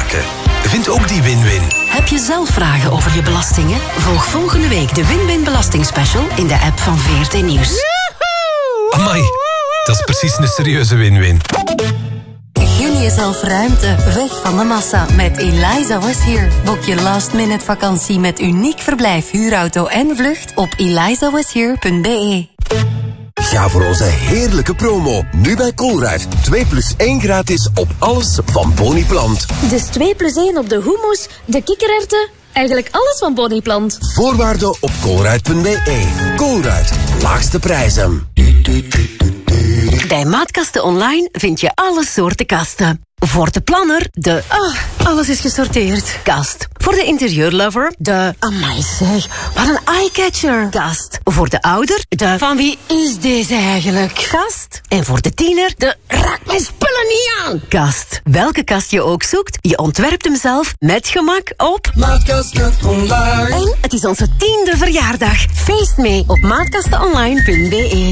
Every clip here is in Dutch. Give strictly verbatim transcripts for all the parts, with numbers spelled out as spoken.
maken. Vind ook die win-win. Heb je zelf vragen over je belastingen? Volg volgende week de Win-Win Belastingspecial in de app van V R T Nieuws. Amai, dat is precies een serieuze win-win. Gun jezelf ruimte, weg van de massa met Eliza Was Here. Boek je last minute vakantie met uniek verblijf, huurauto en vlucht op eliza was here punt b e. Ga voor onze heerlijke promo. Nu bij Colruyt. twee plus één gratis op alles van Boniplant. Dus twee plus één op de hummus, de kikkererwten, eigenlijk alles van Boniplant. Voorwaarden op colruyt punt b e. Colruyt. Laagste prijzen. Bij Maatkasten Online vind je alle soorten kasten. Voor de planner, de... Oh, alles is gesorteerd. Kast. Voor de interieurlover, de... Amai zeg, wat een eyecatcher. Kast. Voor de ouder, de... Van wie is deze eigenlijk? Kast. En voor de tiener, de... Raak mijn spullen niet aan. Kast. Welke kast je ook zoekt, je ontwerpt hem zelf met gemak op... Maatkasten Online. En het is onze tiende verjaardag. Feest mee op maatkastenonline punt b e.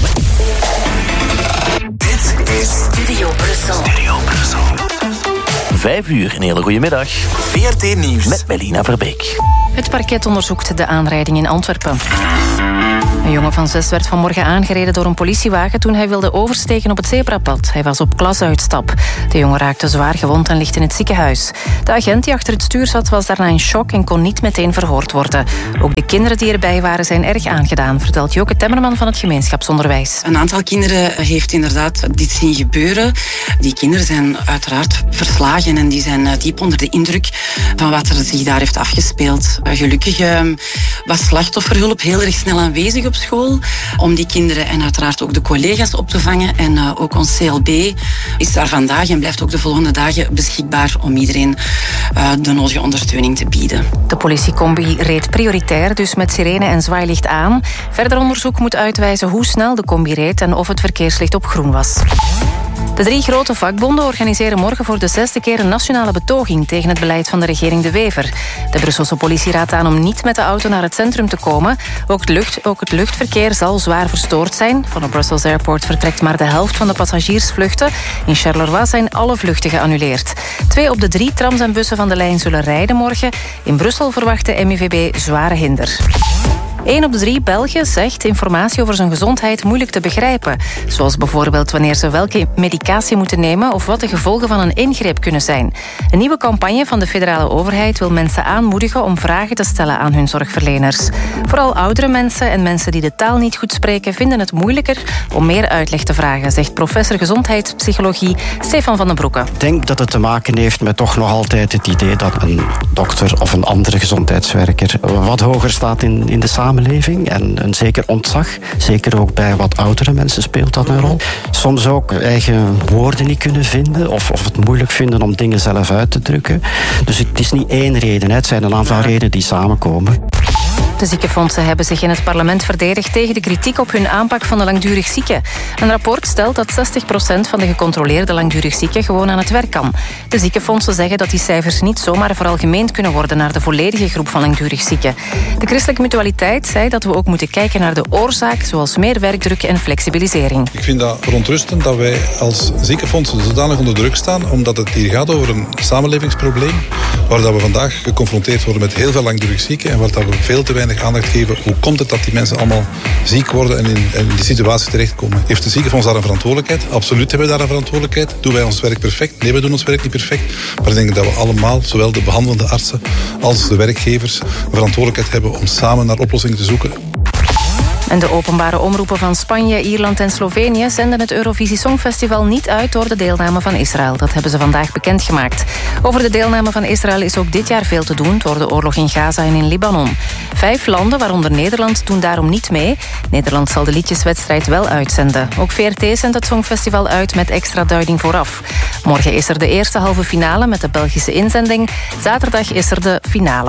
Dit is Studio Brussel. Studio Brussel. Vijf uur, een hele goede middag. V R T Nieuws. Met Melina Verbeek. Het parket onderzoekt de aanrijding in Antwerpen. Een jongen van zes werd vanmorgen aangereden door een politiewagen toen hij wilde oversteken op het zebrapad. Hij was op klasuitstap. De jongen raakte zwaar gewond en ligt in het ziekenhuis. De agent die achter het stuur zat was daarna in shock en kon niet meteen verhoord worden. Ook de kinderen die erbij waren zijn erg aangedaan, vertelt Joke Temmerman van het gemeenschapsonderwijs. Een aantal kinderen heeft inderdaad dit zien gebeuren. Die kinderen zijn uiteraard verslagen en die zijn diep onder de indruk van wat er zich daar heeft afgespeeld. Gelukkig was slachtofferhulp heel erg snel aanwezig op school om die kinderen en uiteraard ook de collega's op te vangen. En uh, ook ons C L B is daar vandaag en blijft ook de volgende dagen beschikbaar om iedereen uh, de nodige ondersteuning te bieden. De politiecombi reed prioritair, dus met sirene en zwaailicht aan. Verder onderzoek moet uitwijzen hoe snel de combi reed en of het verkeerslicht op groen was. De drie grote vakbonden organiseren morgen voor de zesde keer een nationale betoging tegen het beleid van de regering De Wever. De Brusselse politie raadt aan om niet met de auto naar het centrum te komen. Ook het, lucht, ook het luchtverkeer zal zwaar verstoord zijn. Van de Brussels Airport vertrekt maar de helft van de passagiersvluchten. In Charleroi zijn alle vluchten geannuleerd. Twee op de drie trams en bussen van de lijn zullen rijden morgen. In Brussel verwacht de M I V B zware hinder. Een op de drie Belgen zegt informatie over zijn gezondheid moeilijk te begrijpen. Zoals bijvoorbeeld wanneer ze welke medicatie moeten nemen of wat de gevolgen van een ingreep kunnen zijn. Een nieuwe campagne van de federale overheid wil mensen aanmoedigen om vragen te stellen aan hun zorgverleners. Vooral oudere mensen en mensen die de taal niet goed spreken vinden het moeilijker om meer uitleg te vragen, zegt professor gezondheidspsychologie Stefan van den Broeke. Ik denk dat het te maken heeft met toch nog altijd het idee dat een dokter of een andere gezondheidswerker wat hoger staat in, in de samenleving. En een zeker ontzag, zeker ook bij wat oudere mensen speelt dat een rol. Soms ook eigen woorden niet kunnen vinden of, of het moeilijk vinden om dingen zelf uit te drukken. Dus het is niet één reden, het zijn een aantal redenen die samenkomen. De ziekenfondsen hebben zich in het parlement verdedigd tegen de kritiek op hun aanpak van de langdurig zieken. Een rapport stelt dat zestig procent van de gecontroleerde langdurig zieken gewoon aan het werk kan. De ziekenfondsen zeggen dat die cijfers niet zomaar veralgemeend kunnen worden naar de volledige groep van langdurig zieken. De Christelijke Mutualiteit zei dat we ook moeten kijken naar de oorzaak, zoals meer werkdruk en flexibilisering. Ik vind dat verontrustend dat wij als ziekenfondsen zodanig onder druk staan, omdat het hier gaat over een samenlevingsprobleem, waar dat we vandaag geconfronteerd worden met heel veel langdurig zieken en waar dat we veel te weinig aandacht geven. Hoe komt het dat die mensen allemaal ziek worden en in, in die situatie terechtkomen? Heeft de ziekenfonds daar een verantwoordelijkheid? Absoluut hebben we daar een verantwoordelijkheid. Doen wij ons werk perfect? Nee, we doen ons werk niet perfect. Maar ik denk dat we allemaal, zowel de behandelende artsen als de werkgevers, een verantwoordelijkheid hebben om samen naar oplossingen te zoeken. En de openbare omroepen van Spanje, Ierland en Slovenië zenden het Eurovisie Songfestival niet uit door de deelname van Israël. Dat hebben ze vandaag bekendgemaakt. Over de deelname van Israël is ook dit jaar veel te doen door de oorlog in Gaza en in Libanon. Vijf landen, waaronder Nederland, doen daarom niet mee. Nederland zal de liedjeswedstrijd wel uitzenden. Ook V R T zendt het Songfestival uit met extra duiding vooraf. Morgen is er de eerste halve finale met de Belgische inzending. Zaterdag is er de finale.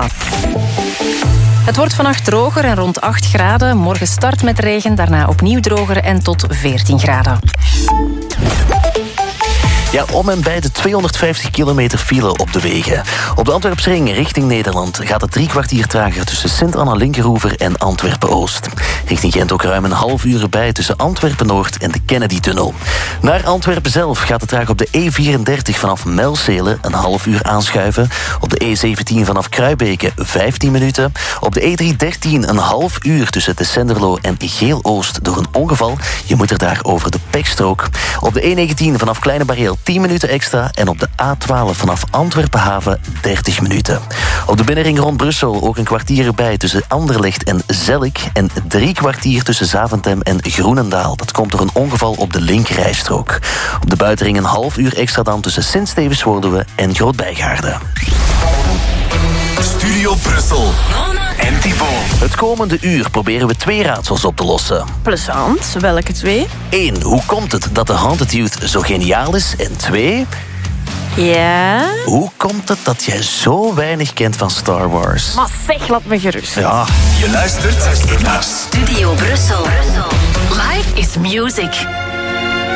Het wordt vannacht droger en rond acht graden. Morgen start met regen, daarna opnieuw droger en tot veertien graden. Ja, om en bij de tweehonderdvijftig kilometer file op de wegen. Op de Antwerpsring richting Nederland gaat het drie kwartier trager tussen Sint-Anna-Linkeroever en Antwerpen-Oost. Richting Gent ook ruim een half uur bij tussen Antwerpen-Noord en de Kennedy-tunnel. Naar Antwerpen zelf gaat het traag op de E vierendertig vanaf Melzele een half uur aanschuiven. Op de E zeventien vanaf Kruibeke vijftien minuten. Op de E driehonderddertien een half uur tussen Tessenderlo en Geel-Oost door een ongeval. Je moet er daar over de pechstrook. Op de E negentien vanaf Kleine Bareel tien minuten extra. En op de A twaalf vanaf Antwerpen-Haven dertig minuten. Op de binnenring rond Brussel ook een kwartier erbij tussen Anderlecht en Zellik. En drie kwartier tussen Zaventem en Groenendaal. Dat komt door een ongeval op de linkerrijstrook. Op de buitenring een half uur extra dan tussen Sint-Stevens-Woluwe en Groot-Bijgaarden. Studio Brussel. En Thibaut. Het komende uur proberen we twee raadsels op te lossen. Plezant. Welke twee? Eén, hoe komt het dat de Haunted Youth zo geniaal is? En twee... Ja? Hoe komt het dat jij zo weinig kent van Star Wars? Maar zeg, laat me gerust. Ja. Je luistert naar Studio Brussel. Life is music.